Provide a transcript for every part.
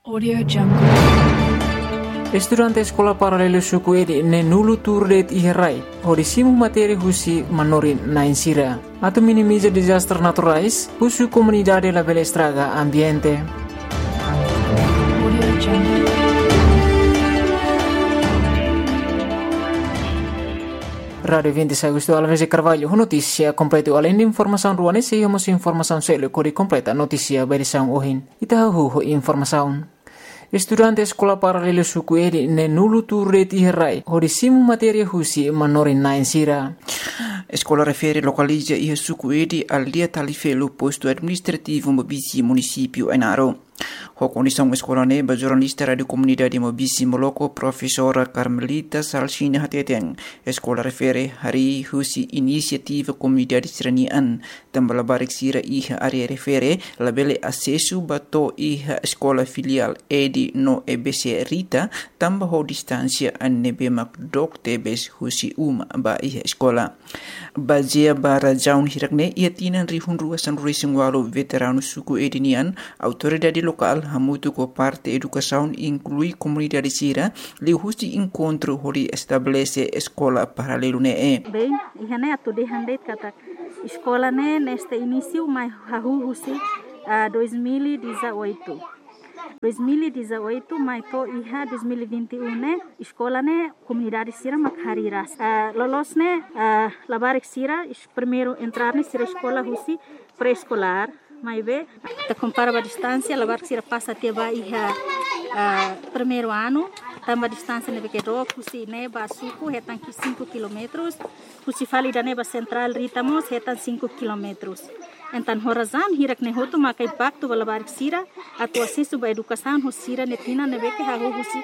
Audio Jungle. Estudante sekolah paralelo suku edi ne nulu turdet iherai hodisimu materi husi manorin na insira atau minimiza disaster naturais husu comunidade la bela estraga ambiente. Audio Jungle. Radio 26 Agosto Alves Carvalho, notícia completa além de informação ruane se homos informação selo kori completa notícia berisão ohin. Itahu informação. Estudante sekolah paralelo suku edi ne nulu turret iherai hodisimu materi husi manorin na insira. Escola refere localiza e suku edi al dia talifelo posto administrativo Mobisi município Ainaro. A condição escola neba jornalista radio comunidade Mobisi Moloko professora Carmelita Salsina Hateten. Escola refere hari husi inisiativa comunidade seranian tambah barik sira iha area refere labele acesso bato iha escola filial edi no EBC Rita tambah ho distância anebe makdok tebes husi ba iha escola. Bazia bara jaun hirakne ia tinan rihun ruasan racing walu veterano suku edinian autoridade local hamutu ko parte educação inclui comunidade sira li husi encontro hori estabelece escola paralelo ne bem iha ne atu de handet kata escola ne neste início mai hahu husi 2018 mai to iha 2021 ne escola ne comunidade sira makhariras lolos ne labarik sira primeiro entrar ne sira escola husi pré-escolar mai be te compara a distância labarik sira passa até ba iha primeiro ano tamba distância ne que do husi ne ba suku hetan 5 km husi fali da ne ba central ritamos hetan 5 km. Então, horazan hirak ne hotu makai bakto balabarik sira atau acesso ba educação hosira netina nebe que hago husi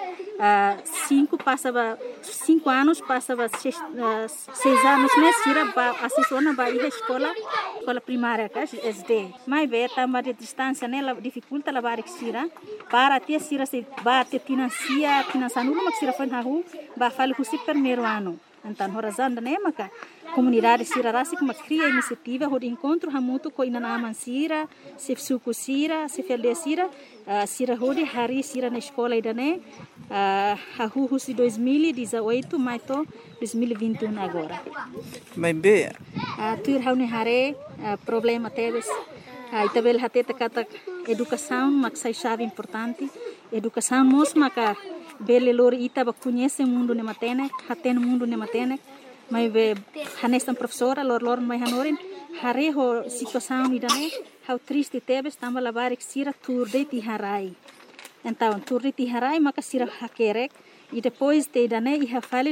5 anos passava 6 anos ne sira ba acesso na ba escola primária ka SD mai be tamba de distância ne la dificulta labarik sira para ter sira se ba te financia nulo mak sira fan hago ba fali husi primeiro ano. Então, horazan ne maka comunidade sira rasi kuma cria iniciativa hod encontro hamutu ko inanaman sira se suku sira se felde sira sira hodi hari sira na escola idane hahu husi 2018 mai to 2021 agora mai be tuir haune hare problema teves itabel hateta kata educação maksai chave importante educação mos maka bele lori ita ba conhece mundo ne matene haten mundo ne matene mai be hanestan professora lor mai hanorin hare ho situação idane how triste tebes tamba labarik sira turde ti harai então turde ti harai maka sira hakerek e depois te idane iha fale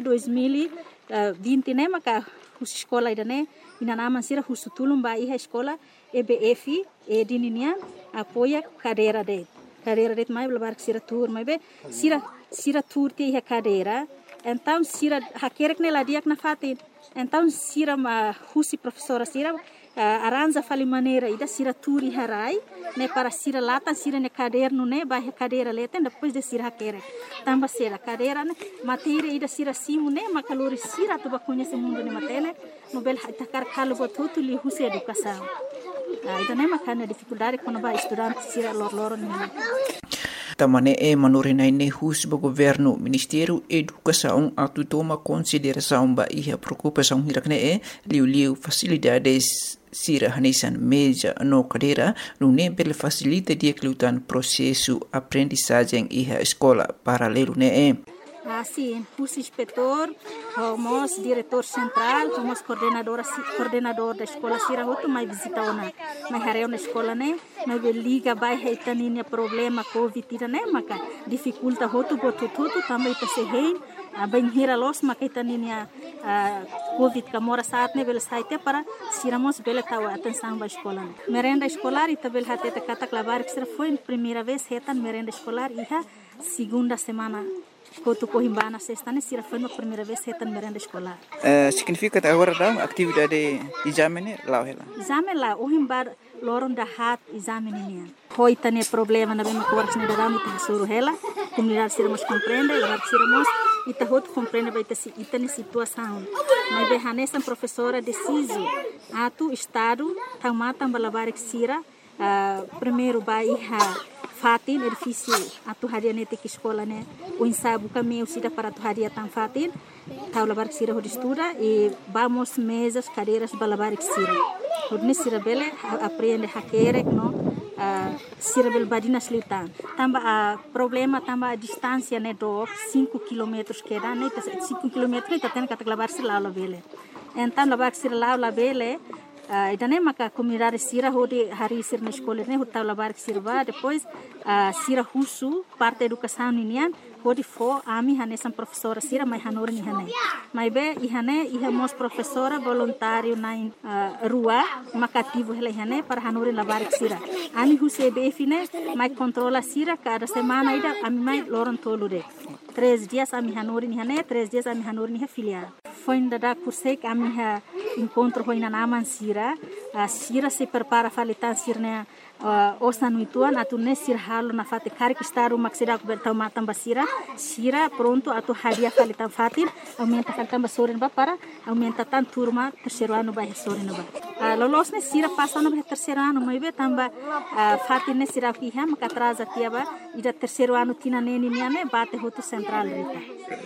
2020 ne maka hus escola idane inanaman sira husutulum ba iha escola EBF edinian apoia cadeira de mai labarik sira tur mai be sira tur ti iha cadeira. Então, sira hakerek ne ladiak na fatin. Então, sira husi professora sira aranja fali maneira ida sira turi harai ne para sira latan sira ne caderno ne ba cadeira leten depois de sira hakerek. Tamba sira cadeira ne matéria ida sira simu ne makalori sira tu ba conhece mundo ne matene nobel takar kalo botutu li husi educação. Ida ne makana dificuldade quando ba estudante sira lor ne. Tamane manorinai ne hus ba governo Ministério Educação atu toma consideração ba iha preocupação hirakne liu facilidades sira hanesan meja no cadeira no nebel facilita dia kelutan processo aprendizagem iha escola paralelo ne Sim, hus inspetor, homos diretor central, homos coordenador da escola sira hotu mai visita ona mai hareu na escola ne mai liga bai heitaninia problema covid ira ne maka dificulta hotu botu também ta sehein bem hira los maka heitaninia covid kamora saat ne bel saite para siramos bela tawa atenção ba escola merenda escolar ita bel hateta katak labarik sira foi primeira vez hetan merenda escolar iha segunda semana Kotu Cohimbana sexta ne sira foi a primeira vez hetan merenda escolar. Significa agora da atividade exame lá ela. Exame lá o himbar loron da hat exame nian. Hoi tane problema na bem coordes ne da mita suru hela. Comunidade siramos compreende, lá siramos ita hot compreende vai ter itane situação. Mas be hanesan professora deciso atu estado tamata balabarik sira primeiro ba iha fatin edifício atu haria nete que escola né o ensaio kami usida para atu haria tan fatin tau labar que sira hodi estuda e vamos mesas cadeiras balabar que sira hodi sira bele aprende hakere no sira bel badina slitan tamba a problema tamba a distância né do 5 km que dá né 5 km tá tendo que labar sira lá bele então labar que sira lá bele idane maka comunidade sira hodi hari sir na escola né hota labar que sirva depois sira husu parte educação ninian hodi fo ami hane sam professora sira mai hanor ni hane mai be ihane ihamos professora voluntário na rua makativo hele hane para hanor labar que sira ami huse be fine mai controla sira cada semana ida ami mai loron tolude 3 dias ami hanor ni hane 3 dias ami hanor ni filial foi ainda da curso que a minha encontro foi na naman sira sira se prepara falitan sirne osa nuituan atu ne sir halo na fate kari kistaru maksida ku bertau matam basira sira pronto atu hadia falitan fatin aumenta faltan basorin ba para aumenta tan turma terceiro ano ba sorin ba lolos ne sira passa no terceiro ano mai be tamba fatin ne sira ki ham ka atrasa tiaba ida terceiro ano tina neni niane bate hotu central rita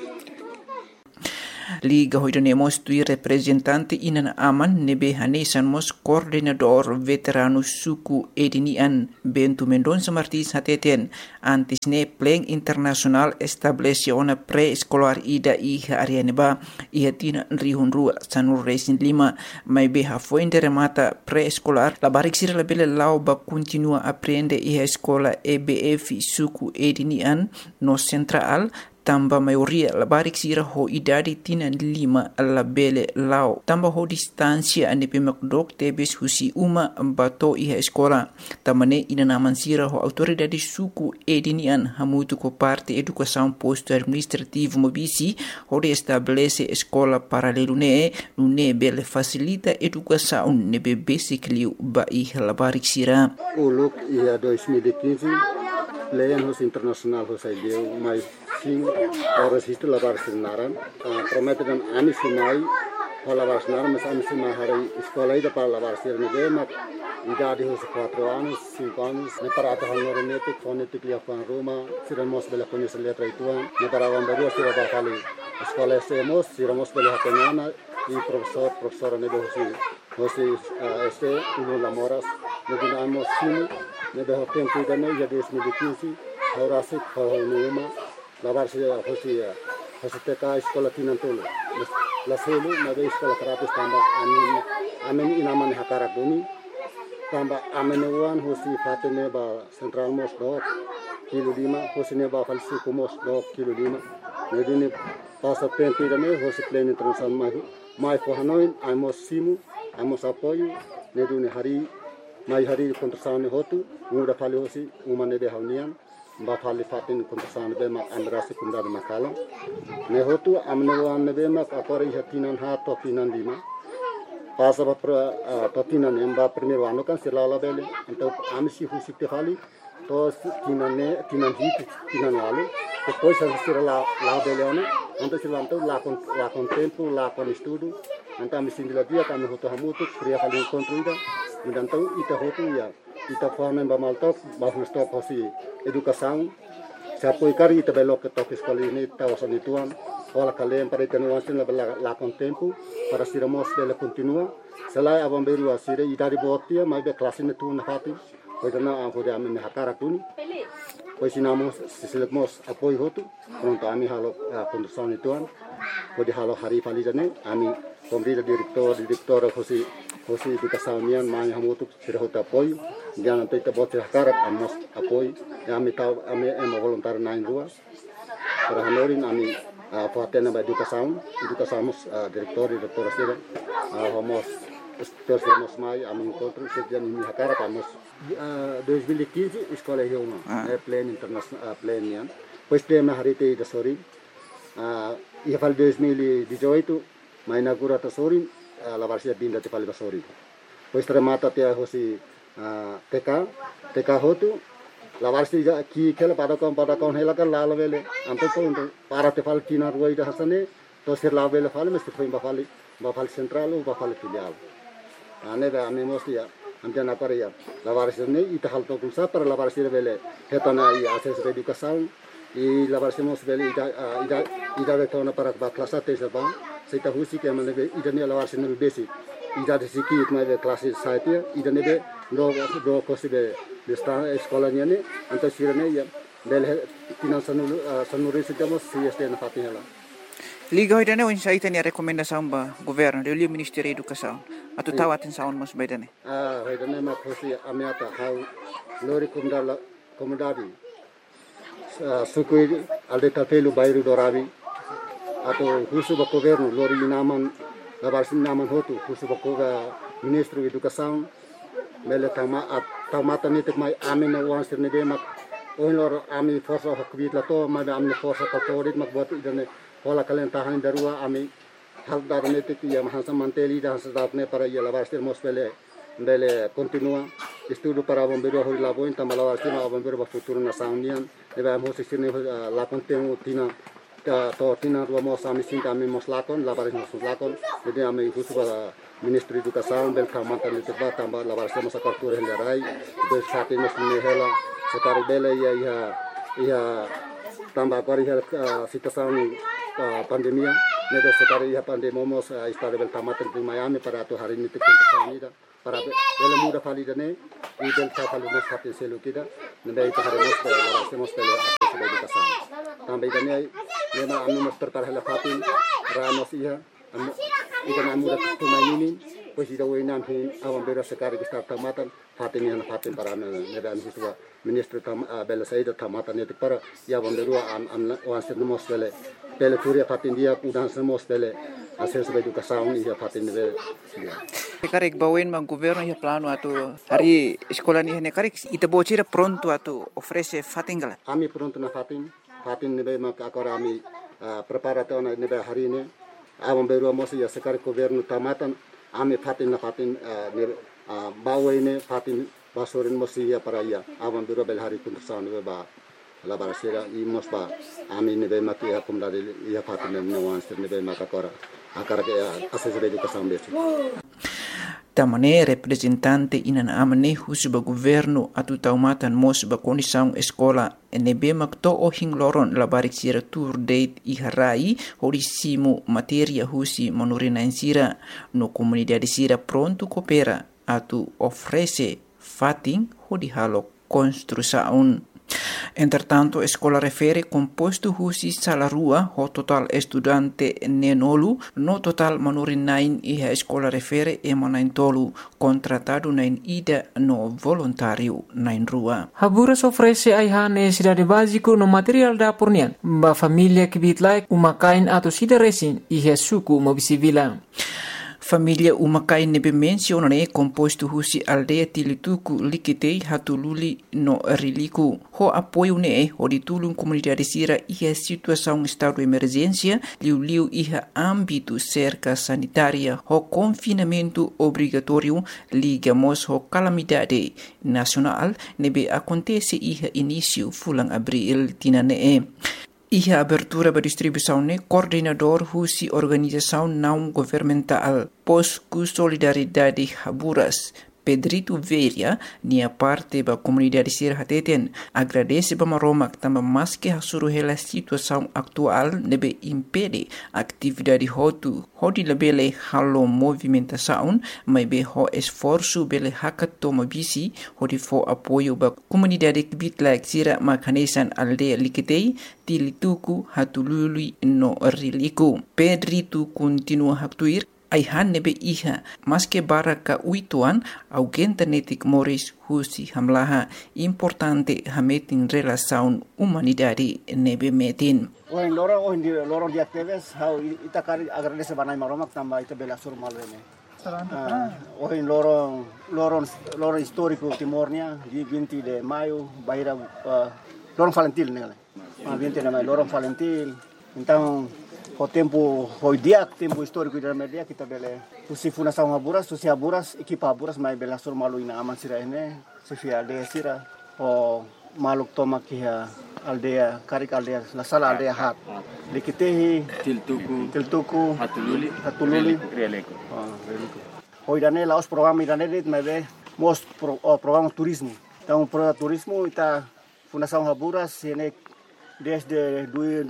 Liga hoidanemos tui representante inan aman nebe hanesan mos coordenador veterano suku edinian Bento Mendonça Martins hateten antes ne pleng internasional establece ona pré-escolar ida iha arianeba iha tina rihunrua sanur resin lima mai beha foinde remata pré-escolar la barik sira la bele lau ba continua aprende iha escola EBF suku edinian no central tamba maioria la barik sira ho idade tina 5 la bele lao tamba ho distancia ane pemakdok tebes husi uma bato iha escola tamane ina naman sira ho autoridade suku edinian hamutu ko parte educação posto administrativo mobisi ho de estabelece escola paralelo ne bele facilita educação ne basic liu ba iha la barik sira o look ia 2015 Leyenhos internasional deu mais 5 horas isto lavar sinaran prometem ani sinai para lavar sinaran mas ani sinai hari escola ida para lavar sinaran mas idade hos 4 anos 5 anos ne para ata hanor nete fonetic lia fan Roma siramos bela conhecer letra ituan ne para vamberu sira ba fali escola siramos bela hatenana e professora ne do hosi este uno lamoras ne dinamos sino ne do tempo ida ne ya 2015 ora se uma lavar hosi teka escola tinantolo la selu na de escola terapis tamba amen inaman hakara bumi tamba amenuan hosi fatene ba central mos do kilo 5 hosi ne ba falsi kumos do kilo 5 ne dini passa tempo ida ne hosi pleno internacional mai for hanoin amos simu amos apoio ne duni mai hari kontrasane hotu muda fali hosi umane de haunian ba fali fatin kontrasane be ma andrasi kunda de makalo ne hotu amnewan ne be ma akori hatinan ha to tinan lima passa ba to tinan emba primeiro ano kan sirala bele então amsi husi te fali to tinan hit tinan wale depois sirala la bele ano então silanto la con tempo la con estudo então me sindila dia kami hotu hamutu kriya kali kontrida então ita hotu ya ita forma ba maltok ba stop hosi educação se apoiar ita belo que toque escola ni ta osani tuan ola kalem para tenuan sin la con tempo para siramos bela continua selai abamberu asire ita di botia mai be classe ne tu na fati pois na ho de amen hakara tuni pois sinamos sisilemos apoio hotu pronto ami halo condução tuan pode halo hari falijane ami komrida direktor hosi educação nian mai hamutu sira hota apoio jangan tita bote hakara amos apoio ami voluntário na rua para hanorin ami fatena ba educação direktor sira homos terus mai ami encontro sejak ini hakara amos 2015 escola Rioma pleno internacional pleno pois tema harite da sori ia fal 2018 mai inaugura ta sori la varsia binda te fal da sori pois remata te hosi TK hotu la varsia ki kela pada kon hela kan la vele anto to para te fal tina ruai da hasane to sir la vele fal mes foi ba fal central ou ba fal filial ane da ami mosti amjan apa ya lawaris ini ita hal to kunsa para lawaris bele hetana I akses educação I lawaris mos bele ida betona para klasa tesa ba seita husi ke mane ida ne lawaris ne besi ida de siki itma de klase saite ida ne be do kosibe de sta eskolanya ne anta sirane ya bele tinan sanuri sitamos si este na fatinela Liga hoidane o insaitani rekomendasaun ba governo de Liu Ministério da Educação. Atu tawatin saun mas baidane. Hoidane ma khosi amiata hau lori komodadi. Sukui alde tapelu bairu dorabi. Atau husu ba governo lori naman labarsin naman hotu husu ba Ministro Educação. Mele tamata nitik mai amin na uang sirne be mak oilor ami forsa hakbit lato ma amne forsa katorit mak buat idane Pola kalian tahan darua ami hal darnetik ya mahasa manteli dah sedatne para ya labarster mospele bele continua estudo para bombeiro hori labo inta malabarster ma bombeiro ba futuro na saunian eba mo sisine la contenu tina to tina ro mo sami sinta ami moslakon labaris moslakon jadi ami husu ba Ministro Educação bel kamanta ni teba tamba labarster mo sakartur helarai de sate mosne hela sekar bele ya tamba kori situação pandemia neda sekali ya pandemomos istadebel tamaten di Miami para tu hari ini tikun tersanida para bela muda validane i bel ta validane hatin selu kita neda itu hari mos hacemos pele akses educação também dane lema anu mos prepara hela fatin ramos ia ida muda tumainin pues ida wenam hin awam bera sekali kita tamatan fatin yang fatin para neda anu situa ministro bela saida tamatan itu para ya bomberua am wanse mos pele turia fatin dia udan semos pele akses educação ia fatin de Karek bawen mang governo ya plano atu hari sekolah ni hene karek ita bocira pronto atu ofrece fatingala. Ami pronto na fatin nebe mak agora ami preparato na nebe hari ini awam beru mos ya sekali governo tamatan ami fatin na fatin bawen fatin basorin mos ya para ya awam beru bel hari kuntersan nebe ba la barasera I mosba ami nebe mak ya komdari ya fatin ne wanster nebe mak agora akar ke akses educação besi. Tamane representante inan amane husuba governo atu taumatan mos ba condição escola nebe makto o hingloron labarik sira tour date I harai horisimo materia husi manorina insira no comunidade sira pronto coopera atu ofrece fating hodi halo construção. Entretanto, escola refere composto husi salarua ho total estudante nenolu no total manorin nain iha escola refere emanain tolu contratado nain ida no voluntário nain rua. Haburas ofrece aiha necessidade básico no material da pornian ba família que bitlai umakain atau sida resin iha suku mobisivila. Família umakai nebe mencionane composto husi aldeia tilituku likitei hatululi no riliku. Ho apoio ne ho ditulung comunidade sira iha situação estado emergência liu iha âmbito cerca sanitária ho confinamento obrigatório ligamos ho calamidade nacional nebe acontece iha início fulang abril tinane. Iha abertura ba distribuição ne coordenador husi organização não governamental Posku Solidariedade Haburas Pedrito Veria nia parte ba comunidade sir hateten agradece ba maromak tamba mas que hasuru hela situação atual nebe impede atividade hotu hodi lebele halo movimentação mai be ho esforço bele hakato bisi hodi fo apoio ba comunidade bitlak sira makanesan aldeia likitei tilituku hatulului no riliku. Pedrito continua haktuir aihan nebe iha maske baraka uituan augenta netik moris husi hamlaha importante hametin relação humanidade nebe metin. Oin loro di aktives how itakari agradece banai maromak tamba ita bela sur malwene. Oin loro histórico Timornia di 20 de maio baira loro Valentil nele. 20 de maio loro Valentil. Então o tempo tempo histórico da media kita bele usi fundação Haburas usi Haburas equipa Haburas mai bela sur malu ina aman sira ene sifia aldea sira o maluk toma kia aldea karik aldea la sala aldea hat likitehi tiltuku hatululi releko hoidane laos program idane dit mai be programa turismo. Então, programa turismo está Fundação Haburas desde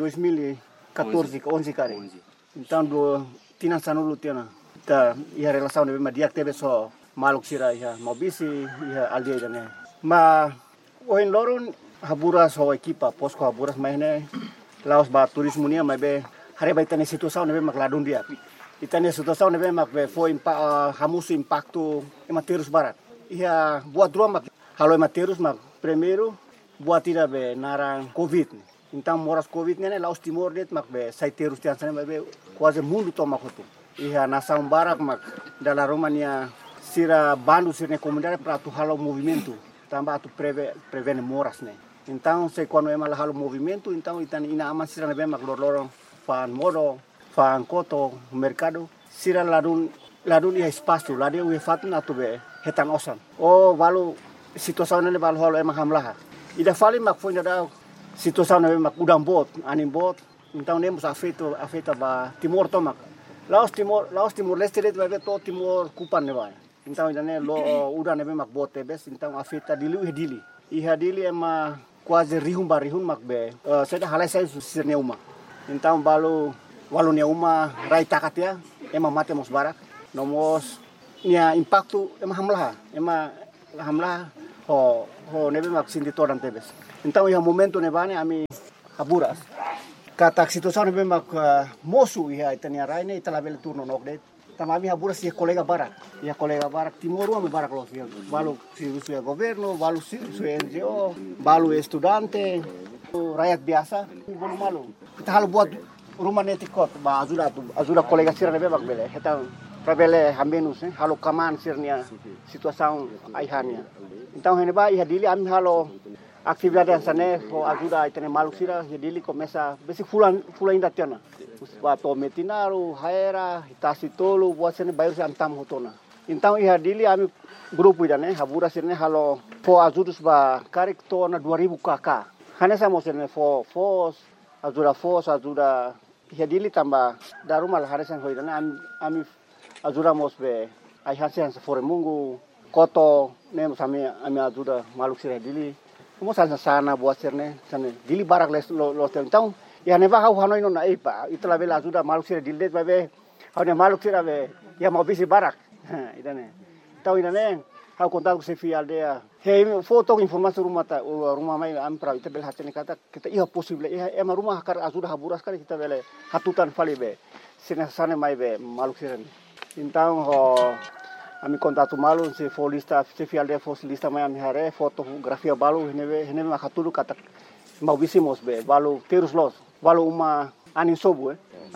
2014, 11 kali. Então, Tina Sanulu Tina, ia relação de dia teve só maluk sira ia mobisi ia aldeia né. Mas o em lorun Haburas ho equipa posko Haburas mainne laos ba turismo nia mas be hari ba itane situação nebe mak ladun dia. Itane situação nebe mak be foi hamusu impacto ematerus barat. Ia buat dua mak halo ematerus mak primeiro buat tidak be narang covid. Então moras covid né laos timor det mak be saiterus tian sana be quase mundo toma kotu. Ia nação barak mak dalam Romania sira bandu sira comunidade para tu halo movimento tambah tu prevene moras né. Então se quando ema halo movimento então itan ina ama sira nebe mak lorong fan modo fan koto mercado sira ladun ia espaço ladun ia fatna tu be hetan osan. Oh balu situação nele balu halo ema hamlaha. Ida fali mak foi da situação nebe mak udang bot anim bot então nemos afeta ba timor tomak. Laos Timor Leste det vai to Timor kupan ne vai. Então idane lo udah nebe mak bote bes então afeta dili. Iha dili ema quase rihun mak be. Seda halai sai sirne uma. Então walu ne uma rai takatia ema mate mos barak. Nomos nia impacto ema hamlah ho nebe mak sindi toran tebes. Então iha momento ne bane ami Haburas. Kata situação nebe mak mosu iha itania raine itala bele turno nokdet. Tamami Haburas ia colega barak Timor uma barak los balu si governo, balu si NGO, balu estudante, rakyat biasa, bolu malu. Kita halu buat rumah netikot, ba ajuda colega sira nebe mak bele. Kita prabele hambenus halu kaman sirnia situação aihania. Então heneba iha dili ami halo atividade sana ho ajuda itene malu sira iha dili começa besi fulan inda tiana. Bato metinaru, haera, itasi tolu, buat sini bayar si antam hotona. Então iha dili ami grupo idane Haburas sini halo fo ajudus ba karik tona 2000 KK. Hanya sama sini fo ajuda iha dili tambah darumal harisan ho idane ami ajuda mosbe ai hasian sefore mungu koto nem sami ami ajuda maluk sira dili. Mo sana buat sini sana dili barak lo então ya neba hau hanoi no na ipa itla bela ajuda maluk sira dildet babe hau ne maluk sira be ya mau bisi barak idane tau idane hau kontak se fi aldea he foto informasi rumah mai am pra ita bel hatene kata kita iya possible iya ema rumah kar ajuda Haburas kali kita bele hatutan fali be sina sane mai be maluk sira então ho ami kontak malu se folista se fi aldea fosilista mai ami hare fotografia balu hene ma hatulu kata mau bisi mos be balu terus los balu uma aninsobu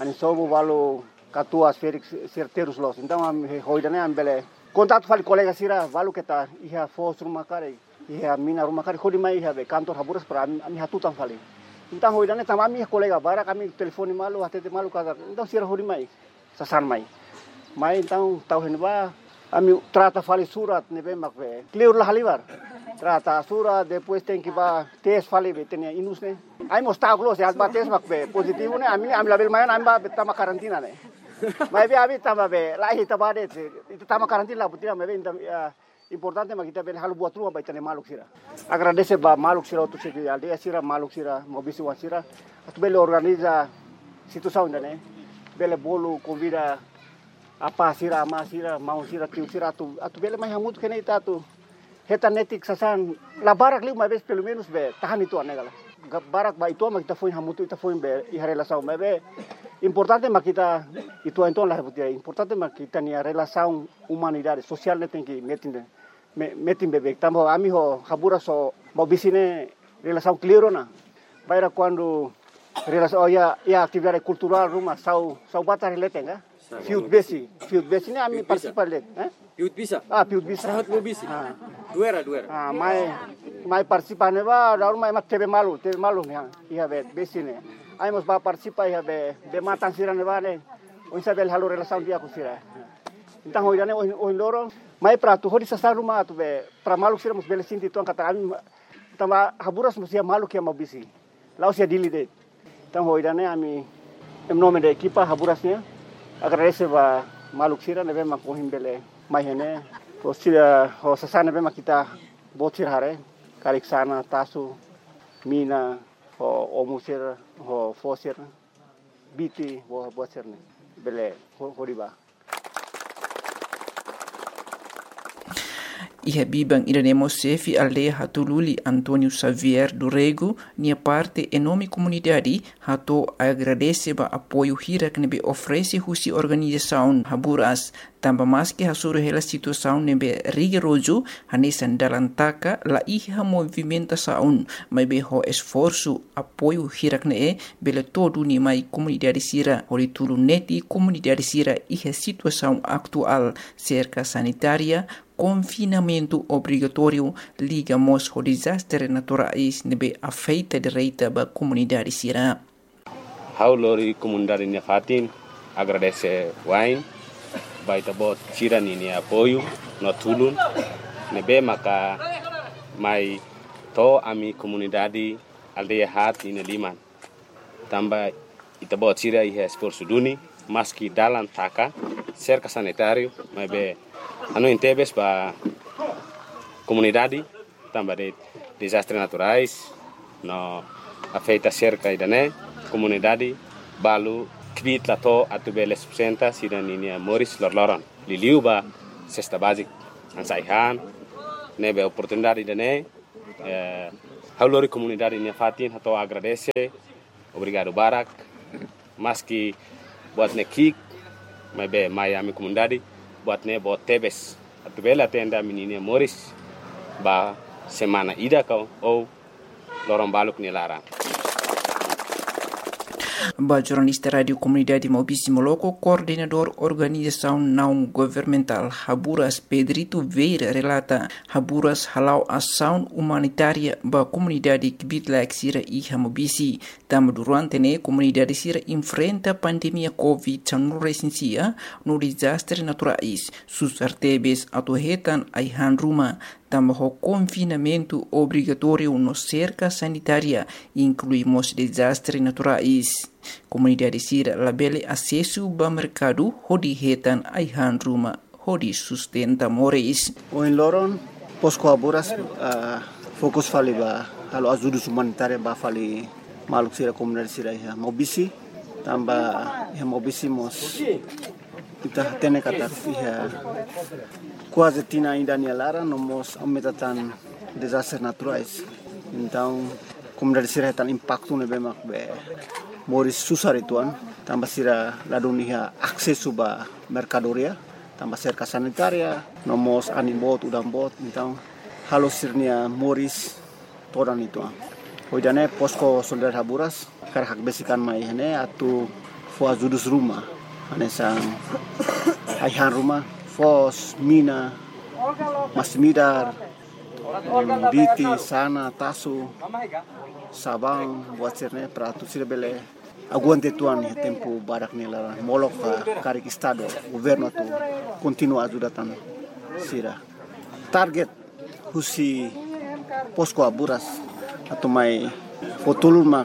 balu katuas Felix terus los então am hoidane am bele contato fali colega sira balu kita iha fos rumah kare iha mina rumah kare khodi mai iha be kantor Haburas para ami hatutan fali então hoidane tamami colega bara kami telefoni malu hatete malu kata então sira hodi mai sasan mai então tau henba ami trata fali surat nebe makbe clear lah halibar trata surat depois tem que ba tes fali betenia inusne ai mostau glos ya ba tes makbe positivo ne ami label mayan ami ba tama karantina ne mai be abi tama be lahi tabade itu tama karantina butina mebe importante makita bel halu buat rumah baitane maluk sira agradece ba maluk sira tu segi aldea sira maluk sira mobisi wasira atu bele organiza situação ne bele bolu convida apa sira ama sira mau sira tiu sira atu bele mai hamut kene itatu heta netik sasan la barak liu mabes pelo menos be tahan itu anegala barak ba itu makita foi hamutu ita foi be i relação be importante makita itu então la butia importante makita ni relação humanidade social ne tem que metin bebek tambo ami ho Haburas so mobisine relação clear na baira quando relação ya atividade cultural rumah sau batar letenga Fiut besi ni ami participar let, Fiut bisa. Fiut bisa. Sahat mo bisi. Duera. Mai participar ne ba, daur mai mak tebe malu ne, iha bet besi ne. Ai mos ba participar iha be matan sira ne ba ne. Onsa bel halu relação dia ku sira. Então hoidane o loro, mai prato hodi sasa rumah tu be pra malu sira mos bele sinti tuan kata ami tama Haburas mos ia malu kia mau bisi. Laos ia dili det. Então hoidane ami em nome da equipa Haburasnya agradece ba maluk sira nebe makohim bele mai hene Sira ho sasana bema kita botsir hare karik sana tasu mina ho omusir ho fosir biti ho botsir ne bele horiba. Iha bibang iranemo sefi aldeia hatululi Antônio Xavier do Rego, nia parte enorme comunidade hato agradece ba apoio hira que nebe oferece husi organização Haburas, tamba mais que hasuru hela situação nebe rigoroso hanesan dalam taka la iha movimentação, mas be ho esforço apoio hira que ne bele todo ni mai comunidade sira hori tulu neti comunidade sira iha situação atual cerca sanitária confinamento obrigatório ligamos ao desastre naturais nebe afeita direita ba comunidade sira. Haulori comunidade Nefatin agradece wain baita bot sira ni apoio no tulun nebe maka mai to ami comunidade aldeia hat ni liman tamba ita bot sira ihe esforço duni maski dalam taka cerca sanitário mai be anu intebes ba comunidade tamba de desastres naturais no afeita cerca idane comunidade balu kvit lato atubele subsenta sidaninia Moris lorloron liliu ba cesta basic ansaihan nebe oportunidade idane haulori comunidade Nefatin hato agradece obrigado barak maski buat nekik mabe Miami comunidade buat ne bot tebes atubela tenda menina Moris ba semana ida kau ou lorong baluk ni larang. Ba jornalista radio comunidade Maubici Moloco, coordenador organização não governamental Haburas Pedrito Veira relata Haburas halau ação humanitária ba comunidade Kibitlaek sira iha Maubici. Tam durante ne comunidade sira enfrenta pandemia COVID-19 no desastre naturais. Sus artebes atuhetan aihan ruma tamba ho confinamento obrigatório no cerca sanitária, incluímos desastres naturais. Comunidade sira labele acesso ba mercado hodi hetan aihan ruma hodi sustenta moris. O in loron posko Haburas fokus fali ba halo ajuda humanitária ba fali maluk sira comunidade sira ya Maubici tamba ya Maubici mos kita tene kata ya quase tina ainda ni lara nomos aumentatan desastres naturais. Então comunidade sira tan impacto ne bemak be moris susar ituan tambah sira ladunia akses suba mercadoria tambah cerca sanitaria nomos animbot udambot então halo sirnia moris todan itu hojane posko solidar Haburas kar hak besikan mai hene atu fo ajudus rumah ane sang aihan rumah fos mina masmidar biti sana tasu sabang buat sirne pratu sira bele aguante tuan tempo barak nela molok karik estado governo tu continua ajudatan sira target husi posko Haburas atau mai fotulun mak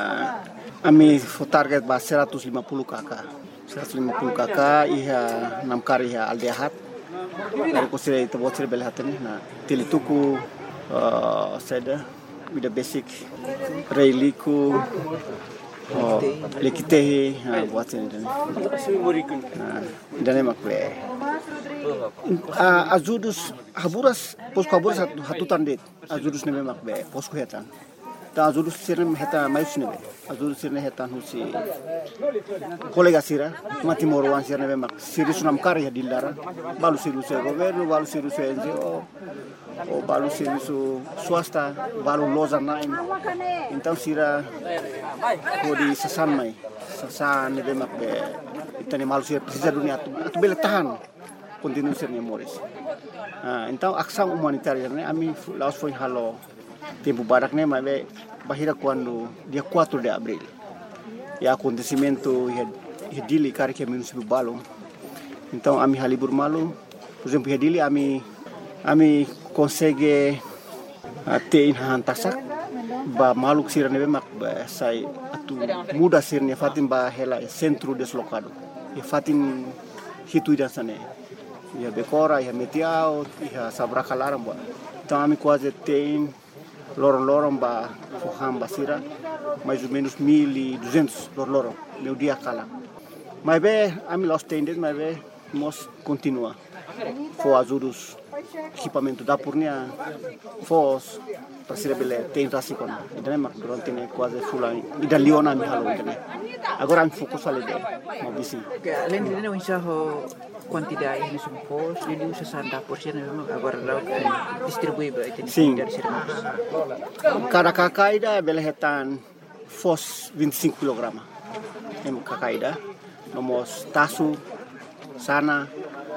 ami target ba 150 kakak 150 kakak iha 6 kari iha aldehat dari kusira itu bot sira bele hatene na tilituku seda with the basic reiliku lekitehi buat ini dan makle ajudus Haburas posko Haburas hatutan det ajudus neme makbe posko hetan ta ajudus sirne heta mais nebe ajudus sirne hetan husi kolega sira mati morwan sirne mak sirisu nam kari dilara balu sirisu governo balu sirisu NGO o balu sirisu swasta balu loza naim então sira kodi sasan mai sasan nebe makbe itani malu sira precisa dunia atu bele tahan continue sirne Moris. Então ação humanitária né ami laos foi halo tempo barak né mas bahira quando dia 4 de abril e acontecimento dili kari que município Balong. Então ami halibur malu por exemplo dili ami consegue ter hantasak ba maluk sira nebe mak sai atu muda sirne fatin ba hela centro deslocado e fatin hitu dan sane Ia Becora, ia Metiao, ia Sabracalaram, boa. Então, a quase tem lorong-lorong ba Fuham Basira, mais ou menos 1.200 lorong, meu dia cala. Mas bem, a mim los tendes, mas bem, nós continua. For ajudos, equipamento da purnia, fos, para ser bele, tem rasikon. Então, é uma durante quase fulano, e da Leona me halou, né? Agora, a fokus ali dele, mau bisi. Além de não enxergar quantidade ini sempos, ele usa 60% memang agora lá distribui baik Sim. dari Sirmas. Cada cacaída bele retan fos 25 kg. Em cacaída, nomos tasu, sana,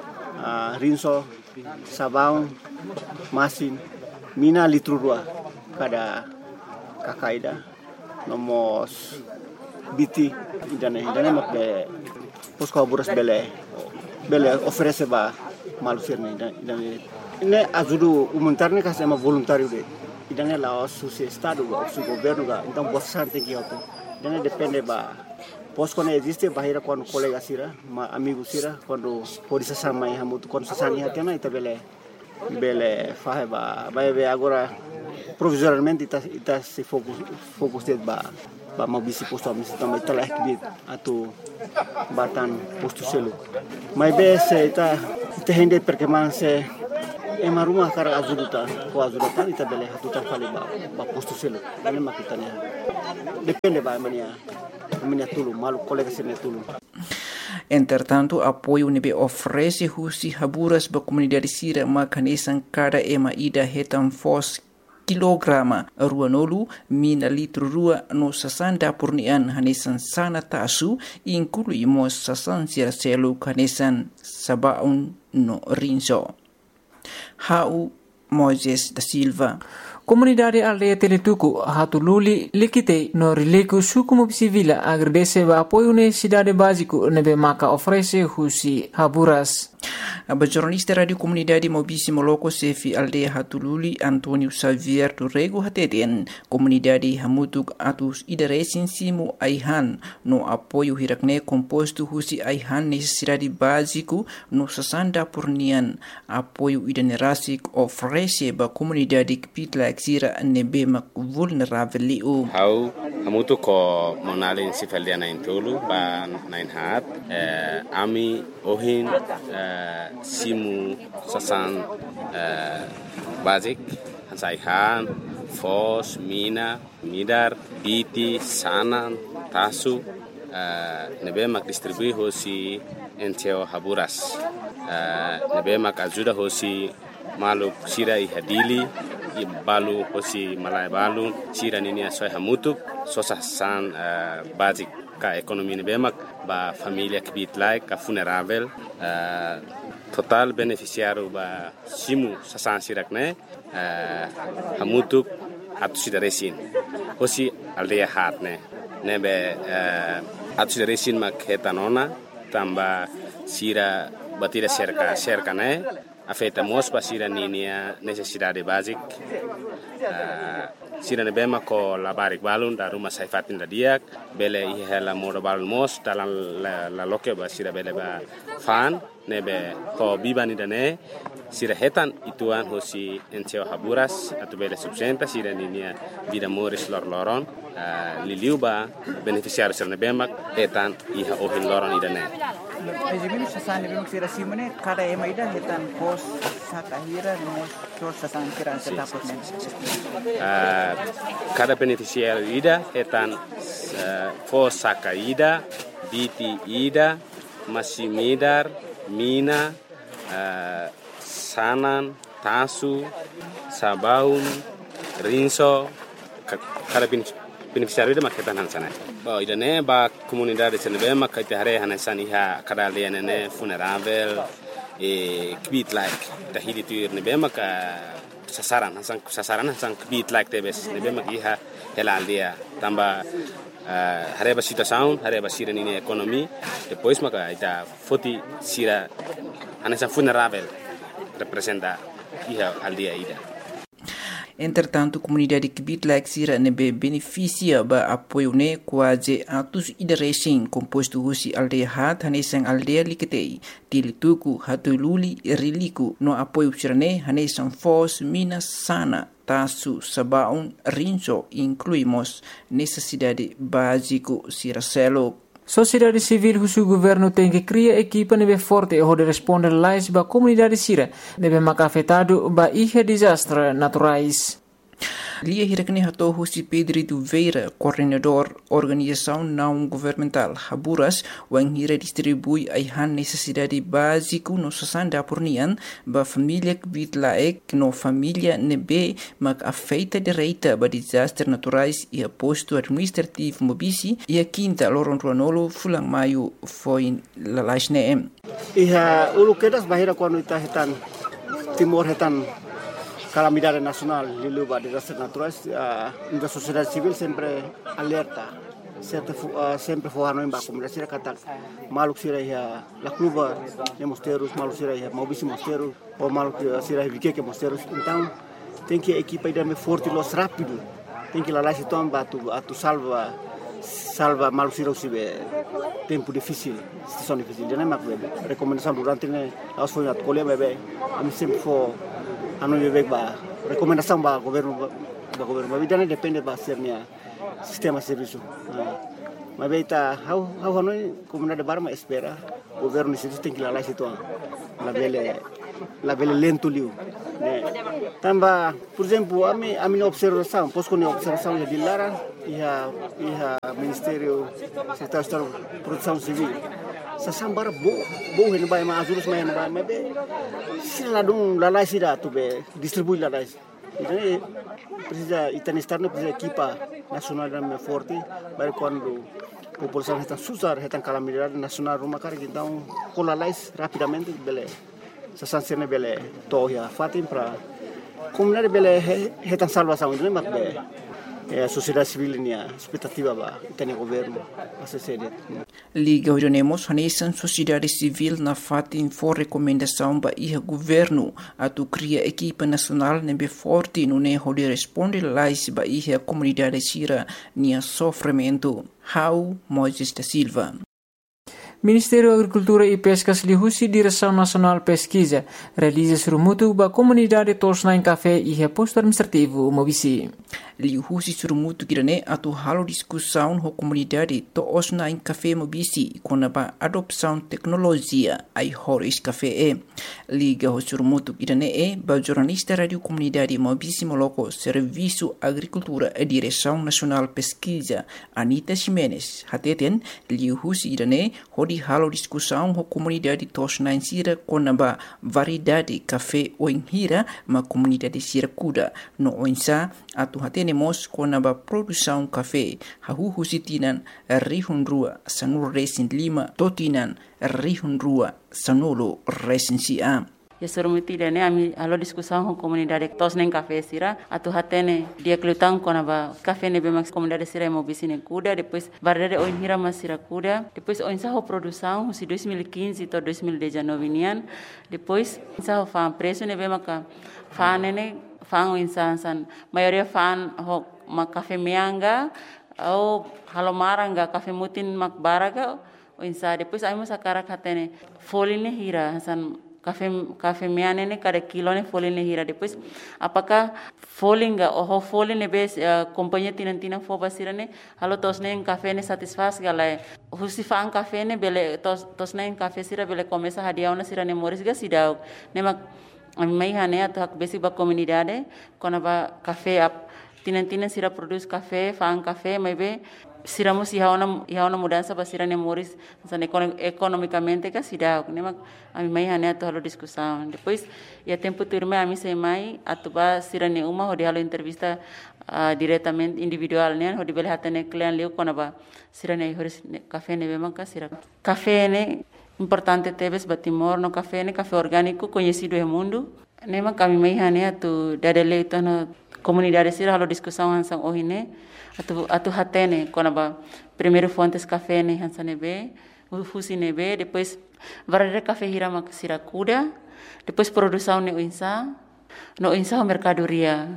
rinso, sabão, masin, mina litro dua cada cacaída, nomos biti, idane mak be posko buras bele oferece ba malu sirne ne ajudo humanitário que é uma voluntário de idane lá o seu estado o seu governo ga então você tem que auto idane depende ba posko ne existe bahira quando colega sira amigo sira quando pode se sama e hamuto quando se sani hatena ita bele fahe ba vai agora provisoriamente ita se focus de ba mau bisi posto a misi também telah kibit atau batan posto selu. Mas bese ita hende perkembangan se ema rumah kara azuduta ita bele hatutan fali ba posto selu. Ini makitanya. Depende ba mania tulu malu colega sene tulu. Entretanto, apoio nebe oferece husi haburas ba comunidade sira makanesan cada ema ida hetan fos kilograma ruanolu mina litro rua no sasanda purnian hanesan sana tasu inclui mo sasan sira selu hanesan sabaun no rinso. Hau Moises da Silva. Comunidade aldeia Teletuku hatululi likite no rileku suku mobisivila agradece ba apoio necessidade básico nebe maka oferece husi haburas. A jornalista Radio Comunidade Mobisi Moloko Sefi Aldeia Hatululi Antonio Xavier Turrego Hateten Comunidade Hamutuk Atus Idaresin Simu Aihan no apoio hirakne composto husi Aihan necessidade básico no sasanda purnian apoio idanerasik oferece ba comunidade kpitla exira nebe mak vulnerável liu. Hau hamutuk ko monalin sifaldiana intulu ba nain hat ami ohin simu sasan basic hansaihan fos mina midar biti sanan tasu nebe mak distribui hosi enteo haburas nebe mak ajuda hosi malu sira ihadili balu hosi malai balu sira nini asoy hamutuk sosasan basic ka ekonomi nebe mak ba família kibit like ka funerável total beneficiário ba simu sasan sirak ne hamutuk atu sidaresin hosi aldeia hat ne nebe atu sidaresin mak hetanona tamba sira batira cerca ne afeta mos ba sira ninia necessidade basic sira ne bema ko labarik balun da rumah saifatin da diak bele ihela modo balun mos dalam la loke ba sira bele ba fan nebe ko bibani dane sira hetan ituan hosi enteo haburas atau bele subsenta sira ninia vida moris loron liliu ba beneficiário sira nebe mak hetan iha ohin loron idane. Ejimino sasan nebe mak sira simone kada ema ida hetan pos sakahira no sasan sira setapot ne. Cada beneficiário ida hetan pos sakaida biti ida masimidar mina sanan tasu sabaun rinso kada beneficiário ida maketan hansana ba idane ba comunidade senebe makaite hare hansani ha kada liane funerável kbit like tahidi tuir nebe maka sasaran hasan kbit like tebes nebe makiha hela aldia tamba hareba situação hareba sira nini ekonomi depois maka ita foti sira anasa funerável representa iha aldia ida. Entretanto, a comunidade que Bitlak Sira nebe beneficia ba apoio ne quase atos ideresen composto husi aldeia hat hanesang aldeia liketei tilituku hatululi riliku no apoio sirane hanesang fos minas sana tasu sabaun rinso incluímos necessidade básico Siracelo. Sociedade civil husu governo tem que criar equipa nebe forte e de responder lais ba comunidade sira nebe maka afetado ba ihe desastre naturais. Lia hirakne hato husi Pedro Veira, coordenador organização não governamental Haburas, wang hira distribui aihan necessidade básico no sasanda pornian ba família Bitlaek no família nebe mak afeita direita ba desastre naturais e aposto administrativo mobisi e a quinta loron ruanolo fulang maio foi lalaisne. Iha ulukedas bahira quando ita hetan timor hetan calamidade nacional de lugar de desastres naturais, a sociedade civil sempre alerta, sempre forrando em baixo, como disse a Catar, maluco será a cluba de mosteiros, maluco será a mobíssimo mosteiro, ou maluco será a viqueque mosteiros. Então, tem que a equipa ir forte e los rápido, tem que lá se tomar tu salva maluco será o tempo difícil, situação difícil. Já não é bebê. Recomendação durante a foi na colher bebê, a mim sempre for anu bebek ba recomendação ba governo mas vida depende ba sernya sistema serviço mas beita how hanoi comunidade barma espera governo isso tem que lá situ la belle lento liu tamba por exemplo a minha observação posso com observação de Lara e a ministério secretário de produção civil sasambara bo hen bay ma azulus ma hen bay ma be sila dum la lai sida tu be distribui la lai então precisa itanistar no precisa equipa nacional da forte para quando a população está susar está calamidade nacional uma carga então com la lai rapidamente bele sasansene bele toya fatim para comunidade bele está salvação não é be a sociedade civil nia expectativa ba tem governo a sede Liga Orionemos hanesan sociedade civil na fatin for recomendação ba iha governo atu cria equipa nacional nebe forte no ne hode responde lais ba iha comunidade sira nia sofrimento. How Moisés da Silva. Ministério da Agricultura e Pescas lihusi Direção Nacional Pesquisa realiza surumutu ba comunidade tosna em café e reposto administrativo mobisi. Lihusi surumutu kirane atu halo discussão ho comunidade tosna em café mobisi com a adopção tecnologia ai horis café liga ho surumutu kirane ba jornalista radio comunidade mobisi moloko serviço agricultura e Direção Nacional Pesquisa Anita Ximenes hateten lihusi kirane di halo discussão com a comunidade tosna em Sira com a variedade café ou em Hira, uma comunidade Sira Kuda. No Oinsa, atuhatenemos com a produção café. Hahuhu sitinan rihunrua sanur resin lima totinan rihunrua sanulo resin sia. Ya surumutile ne ami alo discussão com comunidade tosnen café Sira atu hatene dia klutang kona ba café ne bemax comunidade Sira mobisine kuda depois variedade oin hira mas Sira kuda depois oin sa ho produção si 2015 to 2019 nian depois sa ho fan preço ne bemaka fan ne fan oin san maioria fan ho ma café meanga au halomaranga café mutin mak baraga oin sa depois ai mo sakara hatene foline hira san café meane ne cada kilo ne folin ne hira depois apakah folinga oh folin ne bes companhia tina foba sirane halo tos ne café ne satisfaz gala husi fan café ne bele tos ne café sira bele começa hadiau na sirane moris ga sidau ne mak mai hane atu hak besi ba comunidade kona ba café ap tina sira produz café fan café mai be siramos ihaona mudança para sirane moris san economicamente que sidau ne mak ami mai hane atu halo discussão depois ia tempo turma ami sei mai atu ba sirane uma hodi halo entrevista diretamente individual ne hodi bele hatane client leu kona ba sirane horis café ne bema ka sira café ne importante teves batimor no café orgânico conhecido no mundo ne mak ami mai hane atu dadele itu no comunidade sira halo discussão hansang ohine atu hatene kona ba primeiro fontes café ne hansane be fusi ne be depois variedade café hira mak sira kuda depois produção ne no insa mercadoria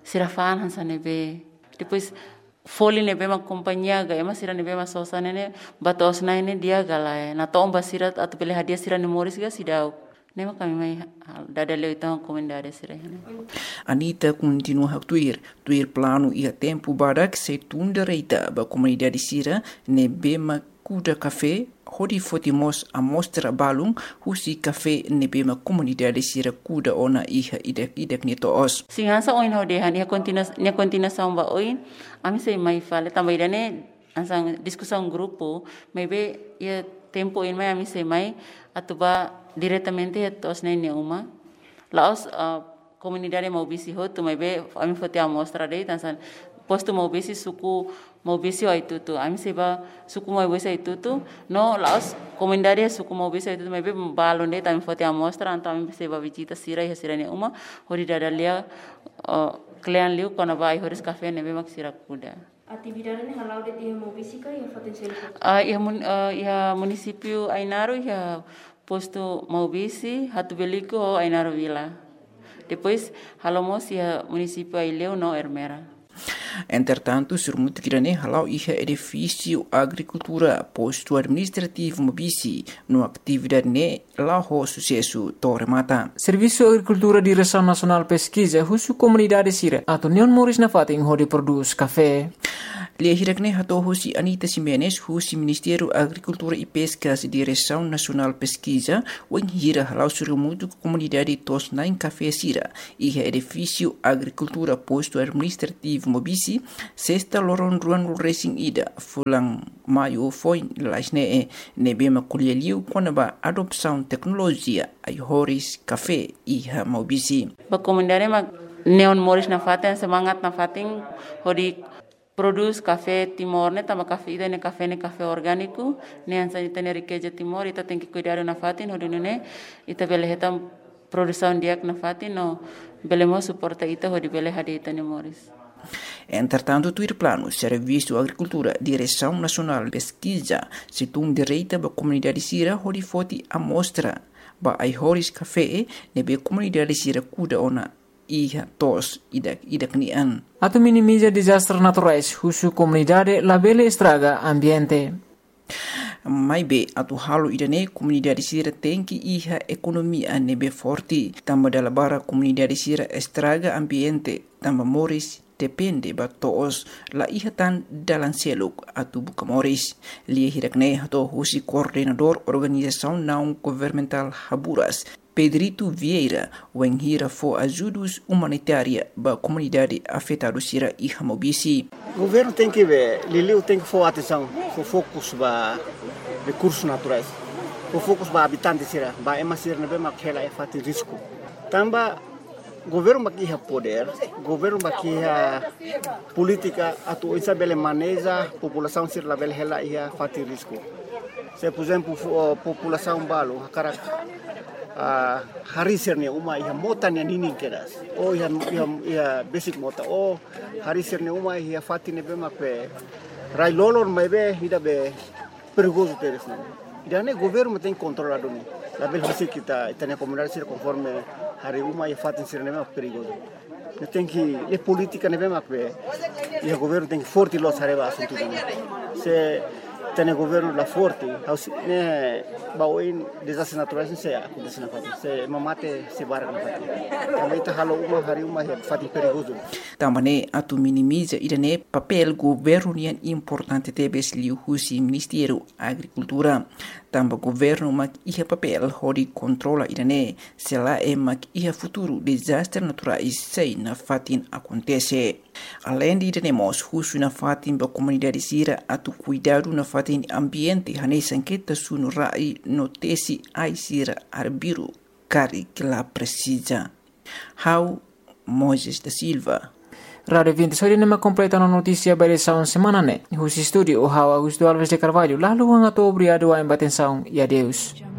sirafaan hansa nebe. Depois foli nebe ma companhia ga ema sira nebe ma sosa nene batos na ene dia galai na tomba sira atu pele hadia sira ni moris ga sidau nema kami mai dada leo itang komendare sira hene. Anita continua a tuir plano ia tempo barak se tunda reita ba comunidade sira nebe ma kuda café hodi fotimos a mostra balung husi café nebe ma comunidade sira kuda ona iha idak ni toos. Singansa oin hodehan nia kontina samba oin ami sei mai fale tambah idane ansang discussão grupo maybe ia tempo in mai ami sei mai atuba diretamente tos nene uma laos comunidade maubisi hotu maybe ami fote a mostra dei tansan posto maubisi suku maubisi wa itutu ami seba suku maubisi itutu no laos comunidade suku maubisi itutu maybe balon dei tami fote a mostra anto ami seba visita sira ne uma hori dadalia Klean liu kona vai horis café nebe mak sira kuda. Atividade ne halau de dia mobisi ka ia potensial. Ia município Ainaro ia posto mobisi hatu beliko Ainaro Vila. Depois halomos ia município Aileu no Ermera. Entretanto, surmut kirane halau iha edifício agricultura posto administrativo mobisi no atividade ne laho sucesso torre mata. Serviço Agricultura Direção Nacional Pesquisa husu comunidade sira atau Neon Moris na fating hodi produz café. Lia hirakne hato husi Anita Simenes husi Ministério Agricultura e Pescas Direção Nacional Pesquisa wen hira halau surmut comunidade tos nain café sira iha edifício agricultura posto administrativo mobisi sexta loron ruan racing ida fulang maio foi laisne nebe makulialiu konaba adopção tecnologia ai horis café iha mobisi. Ba comunidade ma Neon Moris na faten semangat na fating hodi produz café Timor ne tama café ida ne café orgânico ne ansa ita ne riqueza Timor ita tem que cuidar na fatin hodi ne ita bele hetam produção diak na fatin no belemo suporta ita hodi bele hadi ita ne Moris. Entretanto, tuir plano Serviço Agricultura Direção Nacional Pesquisa situng direita ba comunidade sira hodi foti amostra ba ai horis café nebe comunidade sira kuda ona iha tos idak nian. Atau minimiza desastres naturais husu comunidade labele estraga ambiente. Mai be atu halu idane comunidade sira tenki iha ekonomia nebe forti tamba dalabara comunidade sira estraga ambiente tamba moris depende ba toos la iha tan dalan seluk atu buka moris lia hirakne hato husi coordenador organização não governamental Haburas Pedrito Vieira wen hira fo ajudos humanitária ba comunidade afetada sira iha mobisi. O governo tem que ver, Liliu tem que for atenção, for focus ba recursos naturais, for focus ba habitantes sira, ba ema sira nebe makela e fati risco. Tamba governo bakiha poder, governo bakiha política atu isa bele maneja população sira la bele hela ia fati risco. Se por exemplo população balo karak hari sirne uma ia mota ne nini keras o ia basic mota o hari sirne uma ia fati ne be makpe rai lolor mebe ida be perigoso teres ne ida ne governo tem controlado ni la bel hasi kita itane comunidade sir conforme hari uma ia fati sirne be perigoso ne tem que e política ne be makpe ia governo tem que forte los areba assunto se tem governo la forte ne baoin desastres naturais se acontece na fati se mamate se bara na fati também tá halo uma hari uma fati perigoso também atu minimiza idane papel governo nian importante tebes liu husi Ministério Agricultura tamba governo mak iha papel hodi controla idane se la mak iha futuro desastre naturais sei na fatin acontece além de idane husu na fatin ba comunidade sira atu cuidado na fatin ambiente hane sanqueta sunu rai notesi ai sira arbiru cari que la precisa how Moisés da Silva Radio 26 nama completa na notícia barisaun semana ne. Husi studio o Augusto Alves de Carvalho. Lalu ang ato obrigado a embatensaun e adeus.